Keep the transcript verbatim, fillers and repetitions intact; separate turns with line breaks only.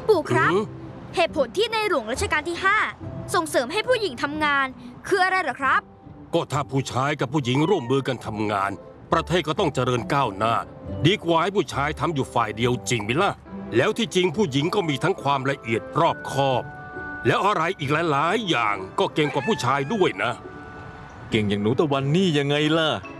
ปู่ครับเหตุผลที่ในหลวงรัชกาลที่ห้าส่งเสริมให้ผู้หญิงทำงานคืออะไรเหรอครับ
ก็ถ้าผู้ชายกับผู้หญิงร่วมมือกันทำงานประเทศก็ต้องเจริญก้าวหน้าดีกว่าให้ผู้ชายทำอยู่ฝ่ายเดียวจริงไหมล่ะแล้วที่จริงผู้หญิงก็มีทั้งความละเอียดรอบคอบแล้วอะไรอีกหลายๆอย่างก็เก่งกว่าผู้ชายด้วยนะ
เก่งอย่างหนูตะวันนี่ยังไงล่ะ